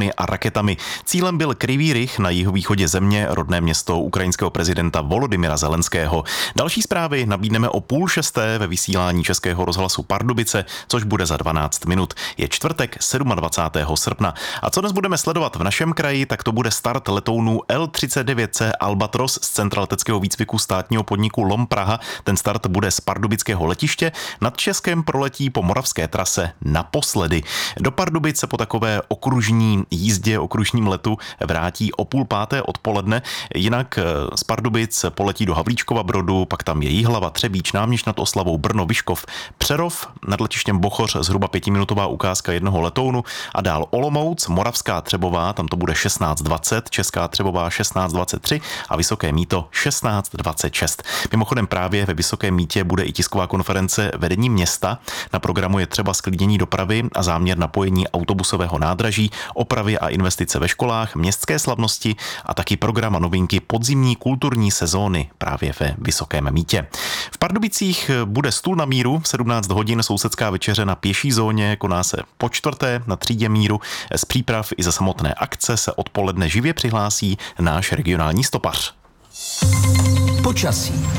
dronami a raketami. Cílem byl Kryvý Rih na jihovýchodě země, rodné město ukrajinského prezidenta Volodymyra Zelenského. Další zprávy nabídneme o 5:30 ve vysílání Českého rozhlasu Pardubice, což bude za 12 minut. Je čtvrtek 27. srpna. A co dnes budeme sledovat v našem kraji, tak to bude start letounů L-39C Albatros z centra leteckého výcviku státního podniku LOM Praha. Ten start bude z pardubického letiště. Nad Českem proletí po moravské trase naposledy. Do Pardubic se po takové okružní jízdě, okružním letu vrátí o 4:30 odpoledne. Jinak z Pardubic poletí do Havlíčkova Brodu, pak tam je Jihlava, Třebíč, Náměšť nad Oslavou, Brno, Vyškov, Přerov, nad letištěm Bochoř zhruba 5minutová ukázka jednoho letounu a dál Olomouc, Moravská Třebová, tam to bude 16:20, Česká Třebová 16:23 a Vysoké Mýto 16:26. Mimochodem právě ve Vysokém Mýtě bude i tisková konference vedení města. Na programu je třeba zklidnění dopravy a záměr napojení autobusového nádraží, opravy a investice ve školách, městské slavnosti a taky program a novinky podzimní kulturní sezóny právě ve Vysokém Mýtě. V Pardubicích bude stůl na míru, v 17 hodin sousedská večeře na pěší zóně, koná se po čtvrté na třídě míru. Z příprav i za samotné akce se odpoledne živě přihlásí náš regionální stopař. Počasí.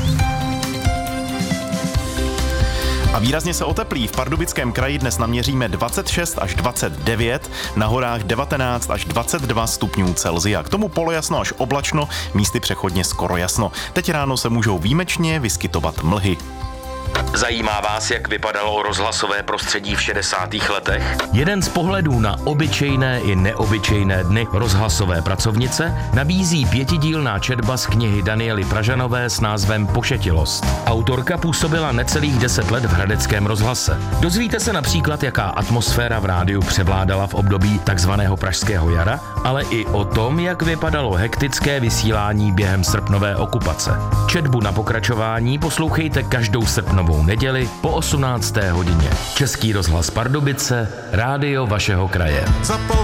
A výrazně se oteplí. V Pardubickém kraji dnes naměříme 26 až 29, na horách 19 až 22 stupňů Celsia. K tomu polojasno až oblačno, místy přechodně skoro jasno. Teď ráno se můžou výjimečně vyskytovat mlhy. Zajímá vás, jak vypadalo rozhlasové prostředí v 60. letech? Jeden z pohledů na obyčejné i neobyčejné dny rozhlasové pracovnice nabízí 5dílná četba z knihy Daniely Pražanové s názvem Pošetilost. Autorka působila necelých 10 let v hradeckém rozhlase. Dozvíte se například, jaká atmosféra v rádiu převládala v období takzvaného Pražského jara, ale i o tom, jak vypadalo hektické vysílání během srpnové okupace. Četbu na pokračování poslouchejte každou srpnovou neděli po 18. hodině. Český rozhlas Pardubice, rádio vašeho kraje.